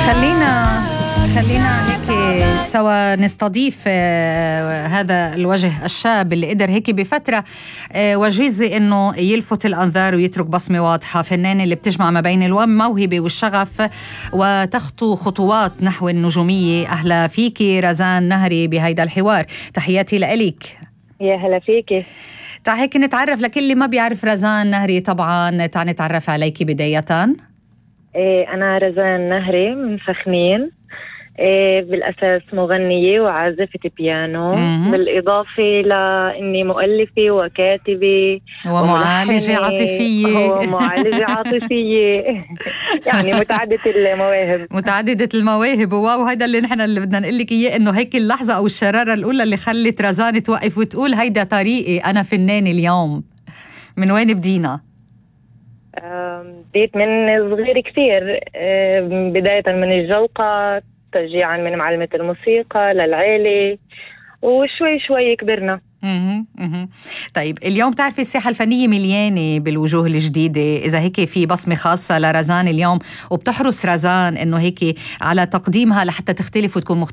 خلينا هيك سوا نستضيف هذا الوجه الشاب اللي قدر هيك بفترة وجيزة إنه يلفت الأنظار ويترك بصمة واضحة. فنان اللي بتجمع ما بين الموهبة والشغف وتخطو خطوات نحو النجومية. أهلا فيكي رزان نهري بهيدا الحوار، تحياتي لإلك. يا هلا فيكي. تعال هيك نتعرف لكل اللي ما بيعرف رزان نهري. طبعا تعال نتعرف عليكي بداية. أنا رزان نهري من سخنين. بالأساس مغنية وعازفة بيانو، بالإضافة لأني مؤلفة وكاتبة ومعالجة عاطفية يعني متعددة المواهب. واو، هيدا اللي نحن اللي بدنا نقول لك إياه، إنه هيك اللحظة أو الشرارة الأولى اللي خلت رزان توقف وتقول هيدا طريقي، أنا فنان اليوم. من وين بدينا؟ بديت من صغير كثير، بداية من الجوقة، تشجيعا من معلمة الموسيقى للعيلة، وشوي شوي كبرنا. طيب اليوم تعرفي الساحة الفنية مليانة بالوجوه الجديدة. إذا هيك في بصمة خاصة لرزان اليوم وبتحرص رزان إنه هيك على تقديمها لحتى تختلف وتكون مختلفة